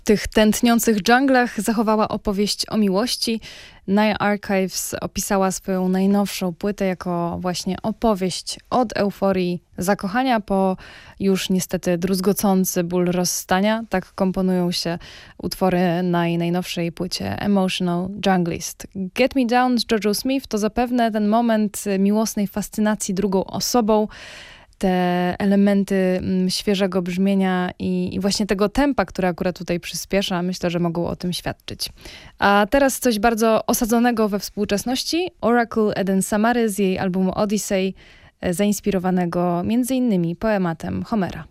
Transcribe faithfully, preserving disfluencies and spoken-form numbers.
w tych tętniących dżunglach zachowała opowieść o miłości. Naya Archives opisała swoją najnowszą płytę jako właśnie opowieść od euforii zakochania po już niestety druzgocący ból rozstania. Tak komponują się utwory na jej najnowszej płycie Emotional Junglist. Get Me Down z JoJo Smith to zapewne ten moment miłosnej fascynacji drugą osobą, te elementy mm, świeżego brzmienia i, i właśnie tego tempa, które akurat tutaj przyspiesza, myślę, że mogą o tym świadczyć. A teraz coś bardzo osadzonego we współczesności. Oracle Eden Samary z jej albumu Odyssey, zainspirowanego między innymi poematem Homera.